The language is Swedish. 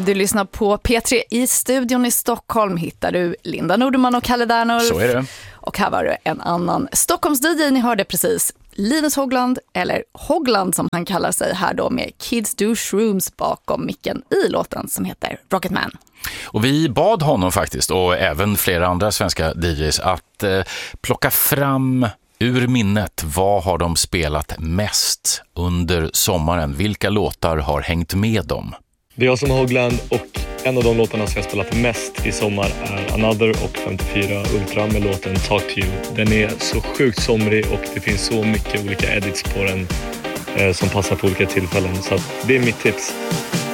Du lyssnar på P3. I studion i Stockholm hittar du Linda Norderman och Kalle Dernor. Så är det. Och här var det en annan Stockholms-DJ, ni hörde precis. Linus Hogland, eller Hogland som han kallar sig här då, med Kids Do Shrooms bakom micken i låten som heter Rocketman. Och vi bad honom faktiskt, och även flera andra svenska DJs, att plocka fram ur minnet, vad har de spelat mest under sommaren? Vilka låtar har hängt med dem? Det är jag som är Hogland, och en av de låtarna som jag spelat mest i sommar är Another och 54 Ultra med låten Talk to You. Den är så sjukt somrig och det finns så mycket olika edits på den som passar på olika tillfällen. Så att det är mitt tips.